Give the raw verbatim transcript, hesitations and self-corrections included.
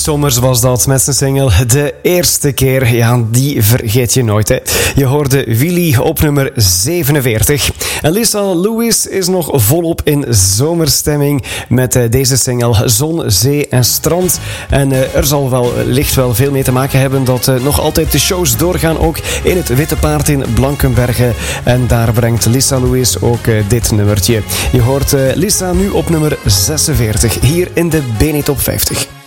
Sommers was dat met zijn single De Eerste Keer. Ja, die vergeet je nooit, hè. Je hoorde Willy op nummer zevenenveertig. En Lisa Lewis is nog volop in zomerstemming met uh, deze single Zon, Zee en Strand. En uh, er zal wel licht wel veel mee te maken hebben dat uh, nog altijd de shows doorgaan, ook in het Witte Paard in Blankenberge. En daar brengt Lisa Lewis ook uh, dit nummertje. Je hoort uh, Lisa nu op nummer zesenveertig, hier in de B N E Top vijftig.